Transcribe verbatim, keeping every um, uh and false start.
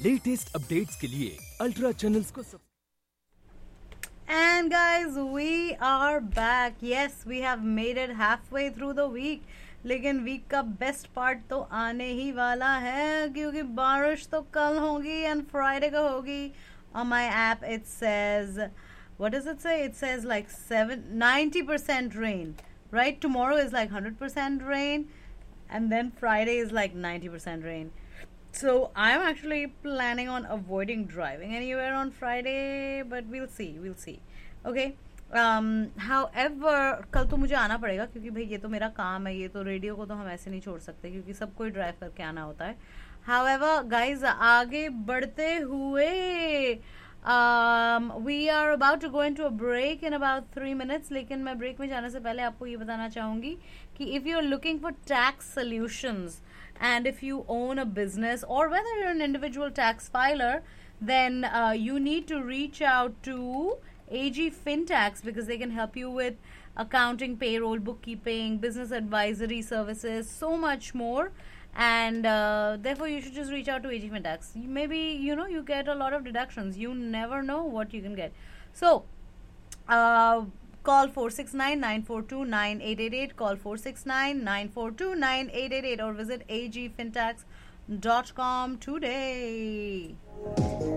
Latest updates के लिए ultra channels को सब And guys, we are back. Yes, we have made it halfway through the week. लेकिन week का best part तो आने ही वाला है क्योंकि बारिश तो कल होगी एंड फ्राइडे को होगी. On my app it says, what does it say? It says like seven ninety percent rain. Right? Tomorrow is like one hundred percent rain and then Friday is like ninety percent rain. So I'm actually planning on avoiding driving anywhere on Friday, but we'll see, we'll see. Okay. Um, however, कल तो मुझे आना पड़ेगा क्योंकि भाई ये तो मेरा काम है, ये तो रेडियो को तो हम ऐसे नहीं छोड़ सकते क्योंकि सबको ही ड्राइव करके आना होता है. However, guys, आगे बढ़ते हुए um, we are about to go into a break in about three minutes. लेकिन मैं ब्रेक में जाने से पहले आपको ये बताना चाहूँगी कि if you're looking for tax solutions and if you own a business or whether you're an individual tax filer, then uh, you need to reach out to A G FinTax because they can help you with accounting, payroll, bookkeeping, business advisory services, so much more. And uh, therefore, you should just reach out to A G FinTax. Maybe, you know, you get a lot of deductions. You never know what you can get. So, uh, call four six nine, nine four two, nine eight eight eight, call four six nine, nine four two, nine eight eight eight or visit a g fintax dot com today.